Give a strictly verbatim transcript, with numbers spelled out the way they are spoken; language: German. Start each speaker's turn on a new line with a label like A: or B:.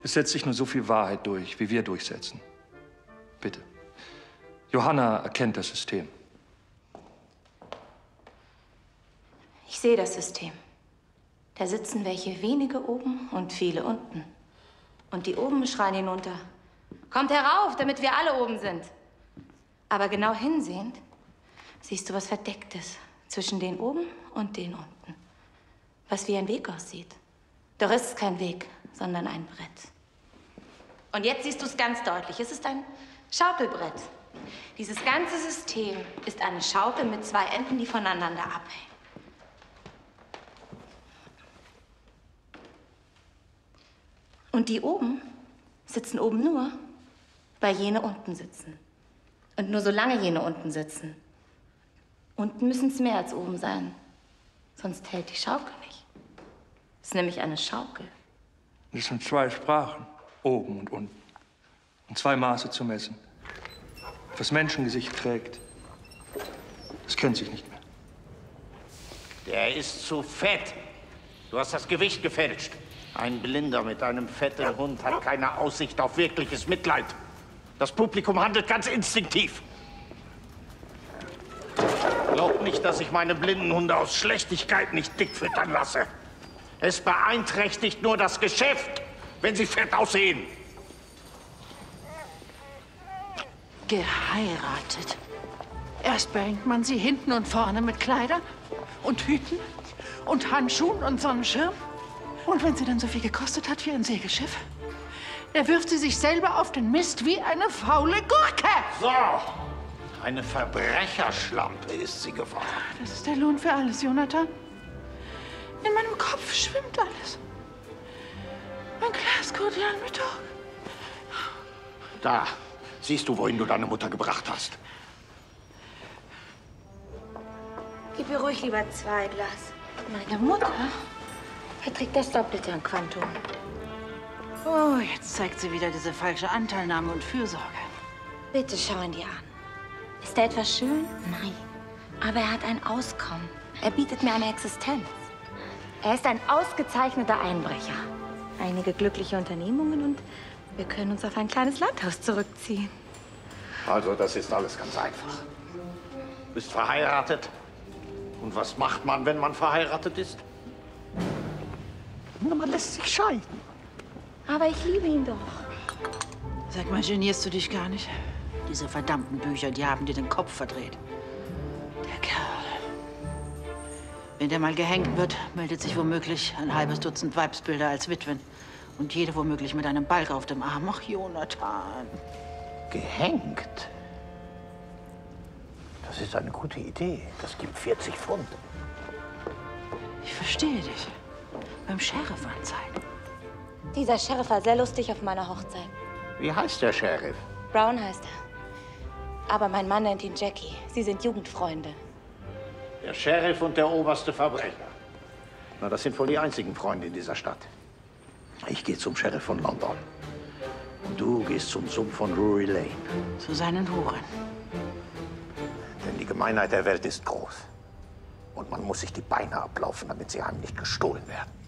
A: Es setzt sich nur so viel Wahrheit durch, wie wir durchsetzen. Bitte. Johanna erkennt das System.
B: Ich sehe das System. Da sitzen welche wenige oben und viele unten. Und die oben schreien hinunter. Kommt herauf, damit wir alle oben sind. Aber genau hinsehend siehst du was Verdecktes zwischen den oben und den unten. Was wie ein Weg aussieht. Doch ist es kein Weg, sondern ein Brett. Und jetzt siehst du es ganz deutlich. Es ist ein Schaukelbrett. Dieses ganze System ist eine Schaukel mit zwei Enden, die voneinander abhängen. Und die oben sitzen oben nur, weil jene unten sitzen. Und nur solange jene unten sitzen. Unten müssen es mehr als oben sein. Sonst hält die Schaukel nicht. Es ist nämlich eine Schaukel.
A: Das sind zwei Sprachen, oben und unten. Und zwei Maße zu messen. Was Menschengesicht trägt, das kennt sich nicht mehr.
C: Der ist zu fett. Du hast das Gewicht gefälscht. Ein Blinder mit einem fetten Hund hat keine Aussicht auf wirkliches Mitleid. Das Publikum handelt ganz instinktiv. Glaub nicht, dass ich meine blinden Hunde aus Schlechtigkeit nicht dick füttern lasse. Es beeinträchtigt nur das Geschäft, wenn sie fett aussehen.
D: Geheiratet. Erst behängt man sie hinten und vorne mit Kleidern und Hüten und Handschuhen und Sonnenschirm. Und wenn sie dann so viel gekostet hat wie ein Segelschiff, da wirft sie sich selber auf den Mist wie eine faule Gurke.
C: So, eine Verbrecherschlampe ist sie geworden.
D: Das ist der Lohn für alles, Jonathan. In meinem Kopf schwimmt alles. Mein Glas Cordial Mittag.
C: Da siehst du, wohin du deine Mutter gebracht hast.
B: Gib ihr ruhig lieber zwei Glas. Meine Mutter verträgt das Doppelte an Quantum.
D: Oh, jetzt zeigt sie wieder diese falsche Anteilnahme und Fürsorge.
B: Bitte schau ihn dir an. Ist er etwas schön? Nein. Aber er hat ein Auskommen. Er bietet mir eine Existenz. Er ist ein ausgezeichneter Einbrecher. Einige glückliche Unternehmungen und wir können uns auf ein kleines Landhaus zurückziehen.
C: Also, das ist alles ganz einfach. Du bist verheiratet. Und was macht man, wenn man verheiratet ist? Na, man lässt sich scheiden.
B: Aber ich liebe ihn doch.
D: Sag mal, genierst du dich gar nicht? Diese verdammten Bücher, die haben dir den Kopf verdreht. Der Kerl. Wenn der mal gehängt wird, meldet sich womöglich ein halbes Dutzend Weibsbilder als Witwen. Und jede womöglich mit einem Balg auf dem Arm. Ach, Jonathan.
C: Gehängt? Das ist eine gute Idee. Das gibt vierzig Pfund.
D: Ich verstehe dich. Beim Sheriff anzeigen.
B: Dieser Sheriff war sehr lustig auf meiner Hochzeit.
C: Wie heißt der Sheriff?
B: Brown heißt er. Aber mein Mann nennt ihn Jackie. Sie sind Jugendfreunde.
C: Der Sheriff und der oberste Verbrecher. Na, das sind wohl die einzigen Freunde in dieser Stadt. Ich gehe zum Sheriff von London. Und du gehst zum Sumpf von Drury Lane.
D: Zu seinen Huren.
C: Denn die Gemeinheit der Welt ist groß. Und man muss sich die Beine ablaufen, damit sie einem nicht gestohlen werden.